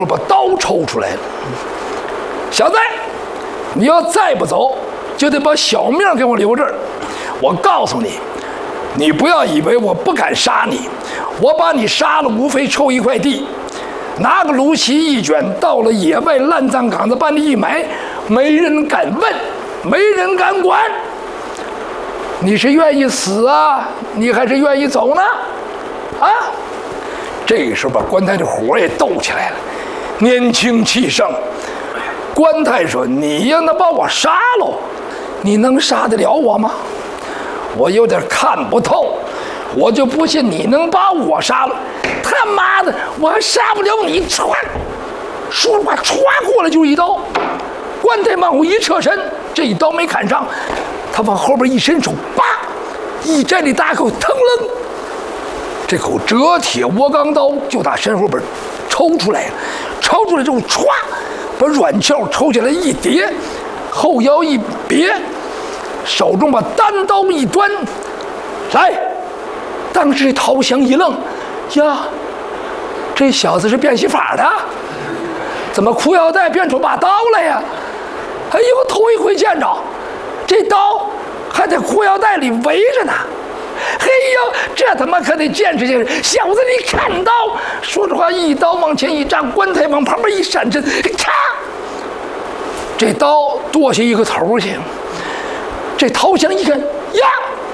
把刀抽出来了。小子，你要再不走，就得把小命给我留这儿。我告诉你，你不要以为我不敢杀你，我把你杀了，无非抽一块地，拿个芦席一卷，到了野外烂葬岗子把你一埋，没人敢问，没人敢管。你是愿意死啊，你还是愿意走呢？啊！这个时候把关太的火也斗起来了，年轻气盛。关太说：“你要能把我杀了，你能杀得了我吗？我有点看不透，我就不信你能把我杀了。他妈的，我还杀不了你！”唰，说话歘过来就一刀。关太往后一侧身，这一刀没砍上，他往后边一伸手，叭，一摘这大口，腾楞，这口折铁窝钢刀就打身后边抽出来了。抽出来之后，歘，把软鞘抽起来一叠，后腰一别，手中把单刀一端，来。当时陶降一愣，呀，这小子是变戏法的，怎么裤腰带变出把刀来呀？哎呦，头一回见着，这刀还在裤腰带里围着呢。嘿呦，这他妈可得见识见识！小子，你看刀！说实话，一刀往前一扎，关太往旁边一闪身，嚓，这刀剁下一个头去。这陶降一看，呀，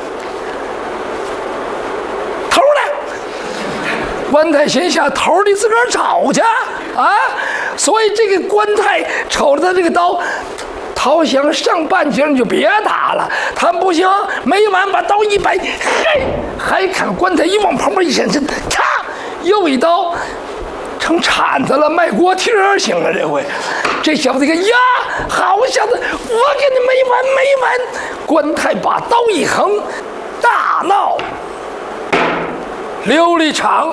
头呢？关太心想：头你自个儿找去啊！所以这个关太瞅着他这个刀。陶降上半截你就别打了，他不行，没完，把刀一摆，嘿，还砍关太一往旁边一闪身，嚓，又一刀，成铲子了，卖锅贴儿行了。这回，这小子一看呀，好小子，我跟你没完没完！关太把刀一横，大闹琉璃厂。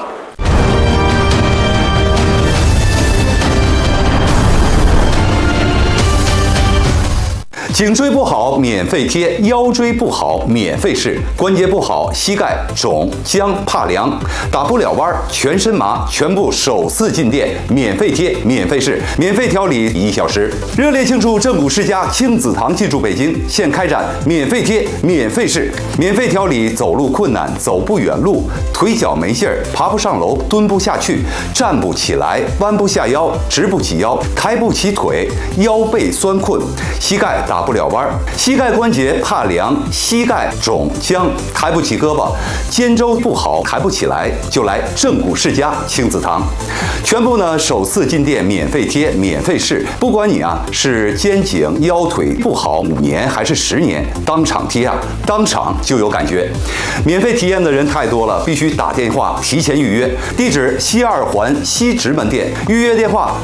颈椎不好免费贴，腰椎不好免费试，关节不好膝盖肿僵怕凉，打不了弯全身麻，全部首次进店免费贴免费试，免费调理1小时。热烈庆祝正骨世家亲子堂进驻北京，现开展免费贴免费试，免费调理走路困难、走不远路、腿脚没劲儿、爬不上楼、蹲不下去、站不起来、弯不下腰、直不起腰、抬不起腿、腰背酸困、膝盖打不了弯，膝盖关节怕凉，膝盖肿僵，抬不起胳膊，肩周不好，抬不起来，就来正骨世家亲子堂，全部呢首次进店免费贴免费试，不管你是肩颈腰腿不好5年还是10年，当场贴当场就有感觉。免费体验的人太多了，必须打电话提前预约。地址西2环西直门店，预约电话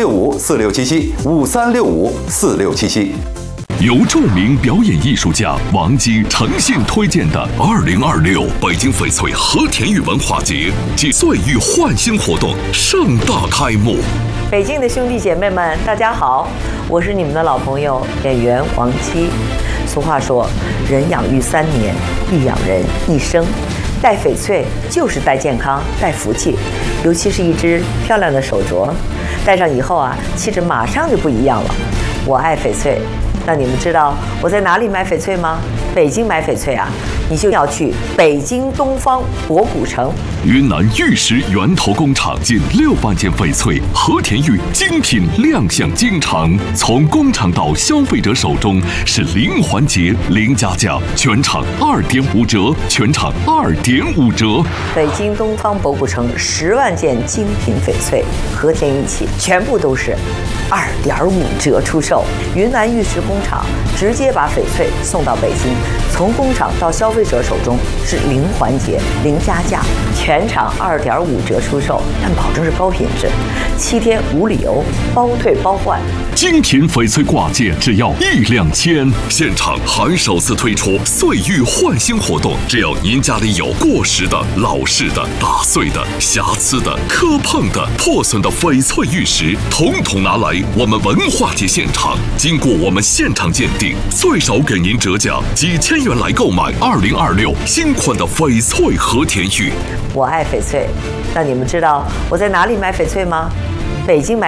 5365467753654677。 由著名表演艺术家王姬诚信推荐的2026北京翡翠和田玉文化节暨岁玉焕新活动盛大开幕。 北京的兄弟姐妹们，大家好，我是你们的老朋友演员王姬。俗话说，人养育3年，必养人一生。戴翡翠就是戴健康、戴福气，尤其是一只漂亮的手镯，戴上以后气质马上就不一样了。我爱翡翠。那你们知道我在哪里买翡翠吗？北京买翡翠你就要去北京东方博古城。 云南玉石源头工厂近6万件翡翠和田玉精品亮相京城，从工厂到消费者手中是零环节零加价，全场2.5折，全场2.5折。 北京东方博古城10万件精品翡翠和田玉器，全部都是2.5折出售。云南玉石工厂直接把翡翠送到北京，从工厂到消费者手中是零环节零加价，全场2.5折出售，但保证是高品质，7天无理由，包退包换。 精品翡翠挂件只要1-2千，现场还首次推出岁玉焕新活动，只要您家里有过时的、老式的、打碎的、瑕疵的、磕碰的、破损的翡翠玉石，统统拿来我们文化节现场，经过我们现场鉴定，最少给您折价几千元来购买2026新款的翡翠和田玉。 我爱翡翠，那你们知道我在哪里买翡翠吗？北京买